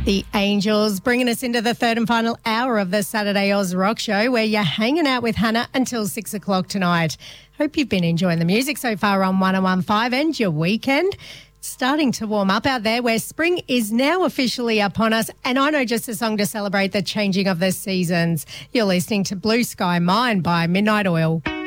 The Angels bringing us into the third and final hour of the Saturday Oz Rock Show, where you're hanging out with Hannah until 6 o'clock tonight. Hope you've been enjoying the music so far on 101.5 and your weekend. Starting to warm up out there, where spring is now officially upon us, and I know just a song to celebrate the changing of the seasons. You're listening to Blue Sky Mine by Midnight Oil.